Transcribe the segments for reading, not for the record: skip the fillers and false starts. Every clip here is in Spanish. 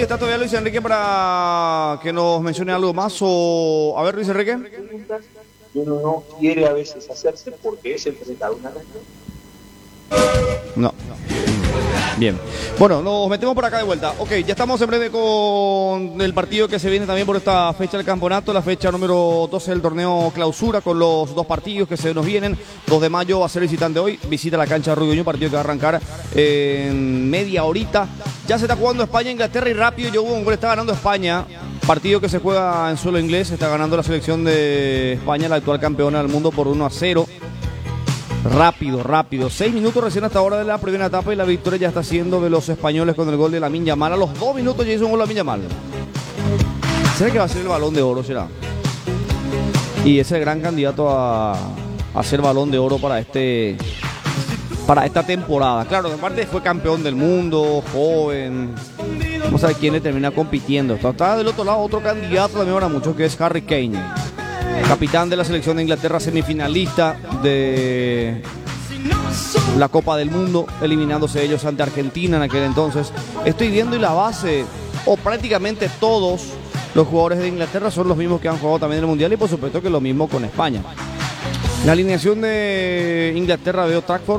está todavía Luis Enrique para que nos mencione algo más. O a ver, Luis Enrique. Uno no quiere a veces hacerse porque es enfrentar una región. No. Bien. Bueno, nos metemos por acá de vuelta. Ok, ya estamos en breve con el partido que se viene también por esta fecha del campeonato, la fecha número 12 del torneo clausura, con los dos partidos que se nos vienen. 2 de mayo va a ser visitante hoy, visita la cancha de Rubiño, partido que va a arrancar en media horita. Ya se está jugando España, Inglaterra y rápido yo hubo un gol, está ganando España. Partido que se juega en suelo inglés, está ganando la selección de España, la actual campeona del mundo, por 1-0. Rápido. 6 minutos recién hasta ahora de la primera etapa y la victoria ya está siendo de los españoles con el gol de Lamine Yamal. A los 2 minutos ya hizo un gol Lamine Yamal. ¿Será que va a ser el Balón de Oro? ¿Será? Y es el gran candidato a ser Balón de Oro para esta temporada. Claro, aparte fue campeón del mundo, joven. Vamos a ver quién le termina compitiendo. Está del otro lado otro candidato también para muchos, que es Harry Kane, capitán de la selección de Inglaterra, semifinalista de la Copa del Mundo, eliminándose ellos ante Argentina en aquel entonces. Estoy viendo y la base, o prácticamente todos los jugadores de Inglaterra son los mismos que han jugado también en el Mundial, y por supuesto que lo mismo con España. La alineación de Inglaterra, veo Trafford.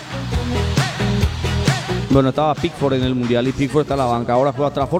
Bueno, estaba Pickford en el Mundial y Pickford está en la banca, ahora juega Trafford.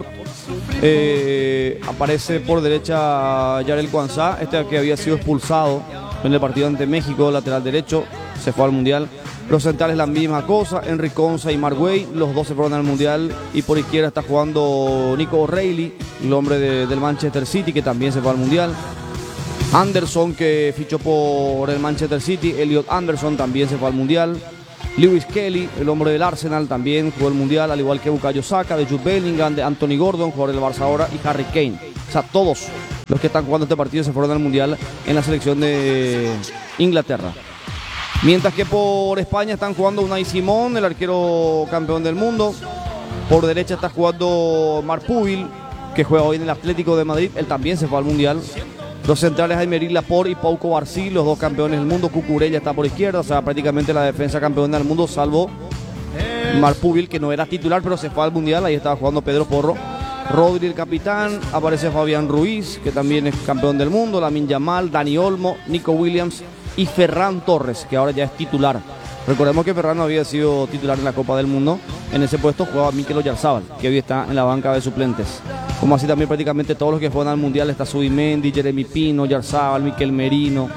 Aparece por derecha Jarell Quansah, que había sido expulsado en el partido ante México, lateral derecho, se fue al Mundial. Los centrales la misma cosa, Henry Konsa y Mark Guehi, los dos se fueron al Mundial. Y por izquierda está jugando Nico O'Reilly, el hombre del Manchester City, que también se fue al Mundial. Anderson, que fichó por el Manchester City, Elliot Anderson también se fue al Mundial. Lewis Kelly, el hombre del Arsenal, también jugó el Mundial, al igual que Bukayo Saka, de Jude Bellingham, de Anthony Gordon, jugador del Barça ahora, y Harry Kane. O sea, todos los que están jugando este partido se fueron al Mundial en la selección de Inglaterra. Mientras que por España están jugando Unai Simón, el arquero campeón del mundo. Por derecha está jugando Marc Pubil, que juega hoy en el Atlético de Madrid, él también se fue al Mundial. Los centrales Aymeric Laporte y Pau Cubarsí, los dos campeones del mundo. Cucurella está por izquierda, o sea, prácticamente la defensa campeona del mundo, salvo Marc Pubil, que no era titular, pero se fue al Mundial. Ahí estaba jugando Pedro Porro. Rodri, el capitán. Aparece Fabián Ruiz, que también es campeón del mundo. Lamine Yamal, Dani Olmo, Nico Williams y Ferran Torres, que ahora ya es titular. Recordemos que Ferran no había sido titular en la Copa del Mundo. En ese puesto jugaba Mikel Oyarzabal, que hoy está en la banca de suplentes. Como así también prácticamente todos los que juegan al Mundial. Está Zubimendi, Jeremy Pino, Oyarzabal, Mikel Merino,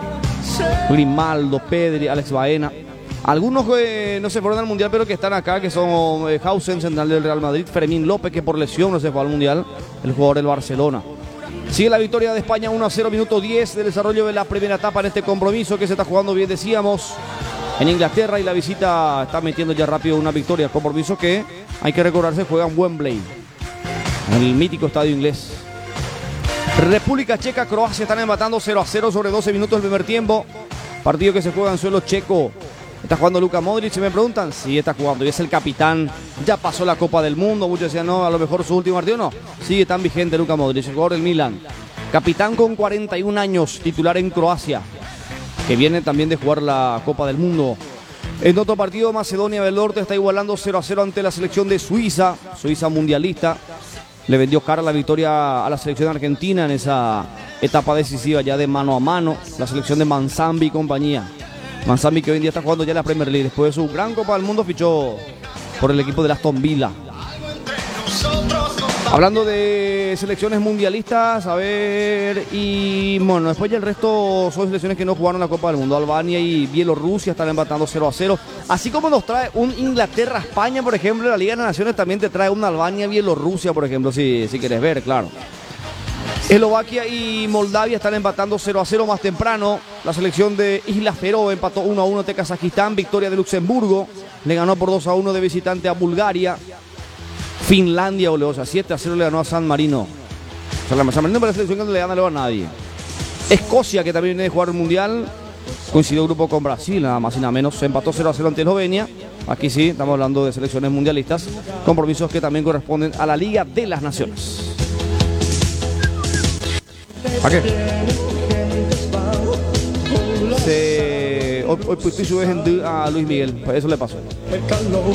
Grimaldo, Pedri, Alex Baena. Algunos no se fueron al Mundial, pero que están acá, que son Hausen, central del Real Madrid, Fermín López, que por lesión no se fue al Mundial, el jugador del Barcelona. Sigue la victoria de España 1-0, minuto 10 del desarrollo de la primera etapa en este compromiso que se está jugando, bien decíamos, en Inglaterra, y la visita está metiendo ya rápido una victoria. Compromiso que, hay que recordarse, juega en Wembley, en el mítico estadio inglés. República Checa, Croacia están empatando 0-0 sobre 12 minutos del primer tiempo. Partido que se juega en suelo checo. ¿Está jugando Luka Modric? Se me preguntan. Sí, está jugando y es el capitán. Ya pasó la Copa del Mundo. Muchos decían, no, a lo mejor su último partido. No, sigue tan vigente Luka Modric, el jugador del Milan. Capitán con 41 años, titular en Croacia, que viene también de jugar la Copa del Mundo. En otro partido, Macedonia del Norte está igualando 0-0 ante la selección de Suiza. Suiza mundialista. Le vendió cara la victoria a la selección argentina en esa etapa decisiva ya de mano a mano. La selección de Manzambi y compañía. Manzambi, que hoy en día está jugando ya en la Premier League. Después de su gran Copa del Mundo, fichó por el equipo de Aston Villa. Hablando de selecciones mundialistas, a ver, y bueno, después ya el resto son selecciones que no jugaron la Copa del Mundo. Albania y Bielorrusia están empatando 0-0. Así como nos trae un Inglaterra-España, por ejemplo, la Liga de Naciones también te trae una Albania-Bielorrusia, por ejemplo, si quieres ver, claro. Eslovaquia y Moldavia están empatando 0-0 más temprano. La selección de Islas Feroe empató 1-1 ante Kazajistán. Victoria de Luxemburgo, le ganó por 2-1 de visitante a Bulgaria. Finlandia oleosa, 7-0 le ganó a San Marino. O sea, San Marino para la selección que no le gana a nadie. Escocia, que también viene de jugar el Mundial, coincidió grupo con Brasil, nada más y nada menos. Se empató 0-0 ante Eslovenia. Aquí sí, estamos hablando de selecciones mundialistas. Compromisos que también corresponden a la Liga de las Naciones. ¿A qué? Hoy pusiste su vez a Luis Miguel, eso le pasó.